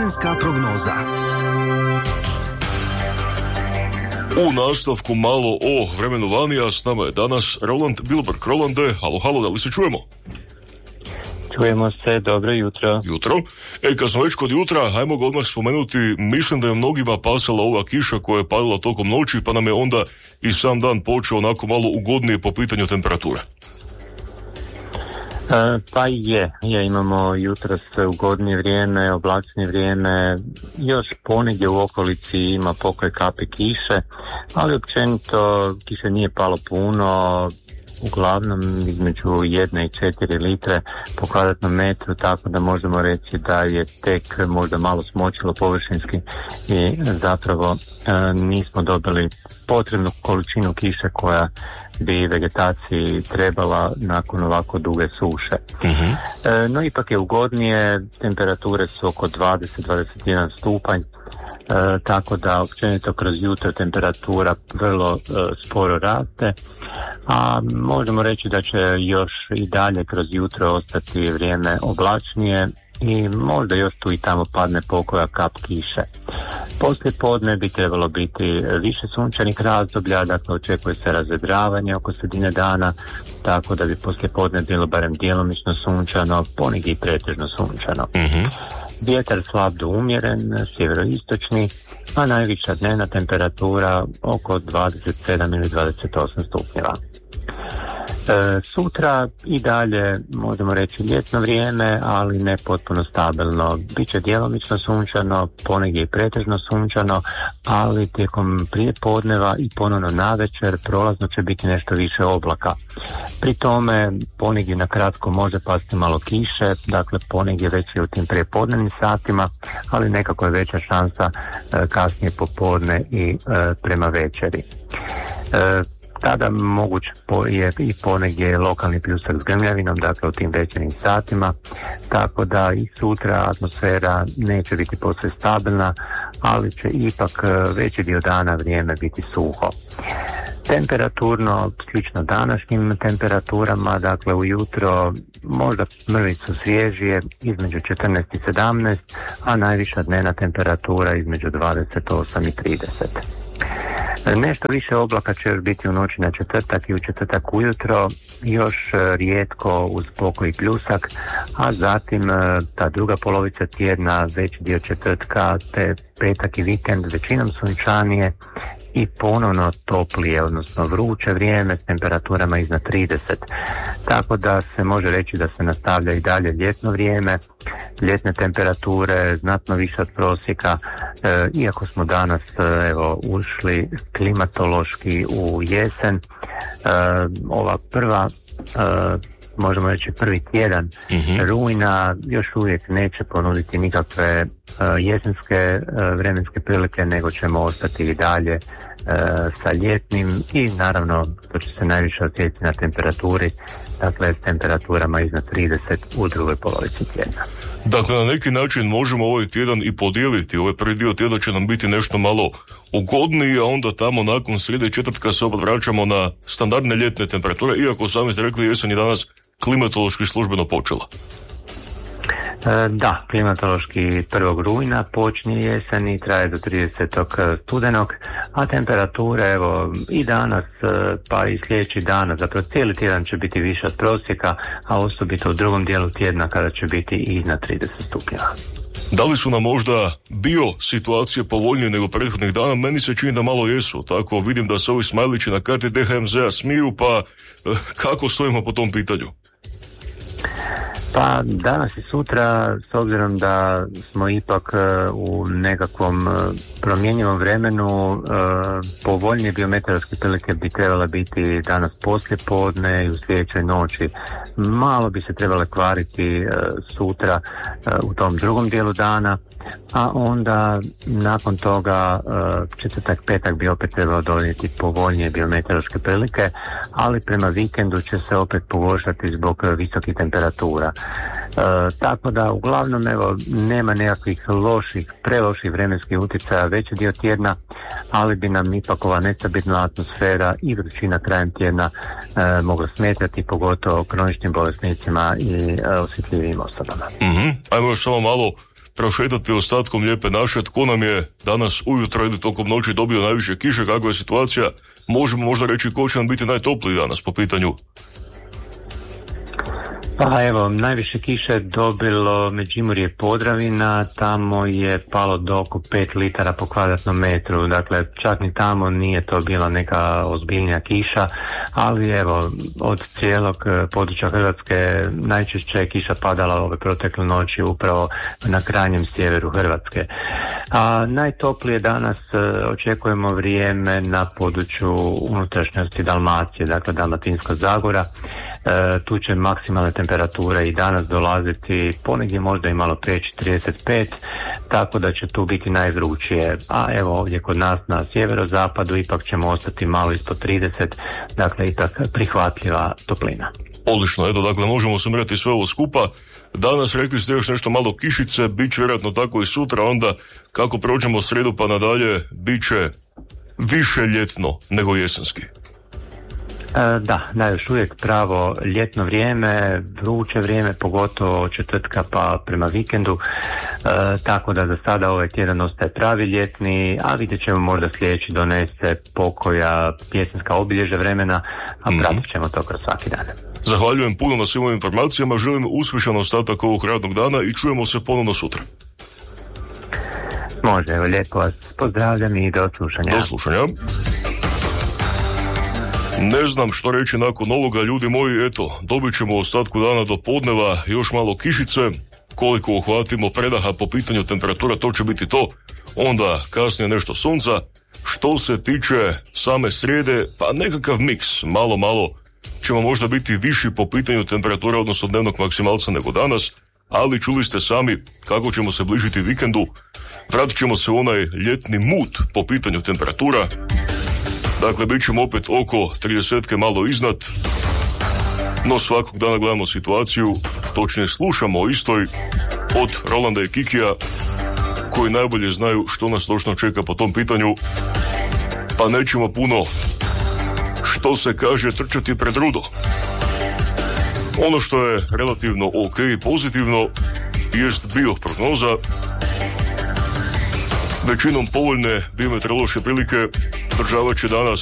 Vremenska prognoza. U nastavku malo o vremenu vani, a s nama je danas Roland Bilberg. Rolande, halo, da li se čujemo? Čujemo se, dobro jutro. Jutro. Kad smo već kod jutra, hajmo ga odmah spomenuti, mislim da je mnogima pasala ova kiša koja je padala tokom noći, pa nam je onda i sam dan počeo onako malo ugodnije po pitanju temperature. Pa imamo jutros ugodnije vrijeme, oblačnije vrijeme, još ponegdje u okolici ima pokoj kapi kiše, ali općenito kiše nije palo puno, uglavnom između 1 i 4 litre po kvadratnom metru, tako da možemo reći da je tek možda malo smočilo površinski i zapravo nismo dobili potrebnu količinu kiše koja bi vegetaciji trebala nakon ovako duge suše. No ipak je ugodnije, temperature su oko 20-21 stupanj, tako da općenito kroz jutro temperatura vrlo sporo raste, a možemo reći da će još i dalje kroz jutro ostati vrijeme oblačnije i možda još tu i tamo padne pokoja kap kiše. Poslije podne bi trebalo biti više sunčanih razdoblja, dakle očekuje se razvedravanje oko sredine dana, tako da bi poslije podne bilo barem djelomično sunčano, ponegdje i pretežno sunčano. Vjetar slab do umjeren, sjeveroistočni, a najviša dnevna temperatura oko 27 ili 28 stupnjeva. Sutra i dalje možemo reći ljetno vrijeme, ali ne potpuno stabilno. Biće djelomično sunčano, ponegdje i pretežno sunčano, ali tijekom prijepodneva i ponovno navečer prolazno će biti nešto više oblaka. Pri tome ponegdje na kratko može pasti malo kiše, dakle ponegdje već je u tim prijepodnevnim satima, ali nekako je veća šansa kasnije popodne i prema večeri. Tada moguć je i ponegdje lokalni pljusak s grmljavinom, dakle u tim večernjim satima, tako da i sutra atmosfera neće biti posve stabilna, ali će ipak veći dio dana vrijeme biti suho. Temperaturno slično današnjim temperaturama, dakle ujutro možda mrvicu svježije između 14 i 17, a najviša dnevna temperatura između 28 i 30. Nešto više oblaka će još biti u noći na četvrtak i u četvrtak ujutro, još rijetko uz pokoj pljusak, a zatim ta druga polovica tjedna, veći dio četvrtka te petak i vikend većinom sunčanije i ponovno toplije, odnosno vruće vrijeme s temperaturama iznad 30. Tako da se može reći da se nastavlja i dalje ljetno vrijeme, ljetne temperature znatno više od prosjeka, iako smo danas ušli klimatološki u jesen. Ova prva možemo reći prvi tjedan rujna još uvijek neće ponuditi nikakve jesenske vremenske prilike, nego ćemo ostati i dalje sa ljetnim i naravno to će se najviše osjetiti na temperaturi, dakle s temperaturama iznad 30 u drugoj polovici tjedna. Dakle, na neki način možemo ovaj tjedan i podijeliti. Ovaj prvi dio tjedna će nam biti nešto malo ugodniji, a onda tamo nakon srijede i četvrtka se opet vraćamo na standardne ljetne temperature, iako sami ste rekli jesen je danas klimatološki službeno počela. Da, klimatološki 1. rujna počinje jesen i traje do 30. studenog, a temperature i danas pa i sljedeći dana, zapravo cijeli tjedan će biti više od prosjeka, a osobito u drugom dijelu tjedna kada će biti i iznad 30 stupnjeva. Da li su nam možda bio situacije povoljnije nego prethodnih dana? Meni se čini da malo jesu, tako vidim da se ovi smajlići na karti DHMZ-a smiju, pa kako stojimo po tom pitanju? Pa danas i sutra, s obzirom da smo ipak u nekakvom promjenjivom vremenu, povoljnije biometeorske prilike bi trebale biti danas poslije podne i u sljedećoj noći. Malo bi se trebale kvariti sutra u tom drugom dijelu dana, a onda nakon toga četvrtak, petak bi opet trebalo donijeti povoljnije biometeorske prilike, ali prema vikendu će se opet pogoršati zbog visokih temperatura. Tako da uglavnom nema nekakvih preloših vremenskih utjecaja veći dio tjedna, ali bi nam ipak ova nestabilna atmosfera i vrućina krajem tjedna mogla smetati, pogotovo kroničnim bolesnicima i osjetljivim osobama. Ajmo još samo malo prošetati ostatkom lijepe naše. Tko nam je danas ujutro ili tokom noći dobio najviše kiše, kakva je situacija? Možemo možda reći ko će nam biti najtopliji danas po pitanju? Pa evo, najviše kiše je dobilo Međimurje, Podravina, tamo je palo do oko 5 litara po kvadratnom metru, dakle čak ni tamo nije to bila neka ozbiljnija kiša, ali evo, od cijelog područja Hrvatske najčešće je kiša padala ove protekle noći upravo na krajnjem sjeveru Hrvatske. A najtoplije danas očekujemo vrijeme na području unutrašnjosti Dalmacije, dakle Dalmatinska Zagora. Tu će maksimalne temperature i danas dolaziti ponegdje možda i malo preći 35, tako da će tu biti najvrućije. A evo ovdje kod nas na sjeverozapadu ipak ćemo ostati malo ispod 30, dakle ipak prihvatljiva toplina. Odlično, eto, dakle možemo sumirati sve ovo skupa. Danas rekli ste još nešto malo kišice, bit će vjerojatno tako i sutra, onda kako prođemo sredu pa nadalje, bit će više ljetno nego jesenski. Da, još uvijek pravo ljetno vrijeme, vruće vrijeme, pogotovo četvrtka pa prema vikendu, tako da za sada ovaj tjedan ostaje pravi ljetni, a vidjet ćemo možda sljedeći donese pokoja jesenska obilježja vremena, a pratit ćemo to kroz svaki dan. Zahvaljujem puno na svim ovim informacijama, želim uspješan ostatak ovog radnog dana i čujemo se ponovno sutra. Može, evo lijepo vas pozdravljam i do slušanja. Do slušanja. Ne znam što reći nakon ovoga, ljudi moji, eto, dobit ćemo u ostatku dana do podneva još malo kišice, koliko uhvatimo predaha po pitanju temperatura, to će biti to, onda kasnije nešto sunca. Što se tiče same srijede, pa nekakav miks, malo ćemo možda biti viši po pitanju temperatura, odnosno dnevnog maksimalca nego danas, ali čuli ste sami kako ćemo se bližiti vikendu, vratit ćemo se u onaj ljetni mut po pitanju temperatura. Dakle, bit ćemo opet oko 30 malo iznad, no svakog dana gledamo situaciju, točnije slušamo o istoj od Rolanda i Kikija, koji najbolje znaju što nas točno čeka po tom pitanju, pa nećemo puno, što se kaže, trčati pred rudo. Ono što je relativno ok i pozitivno jest bioprognoza, većinom povoljne biometeorološke prilike održavat će danas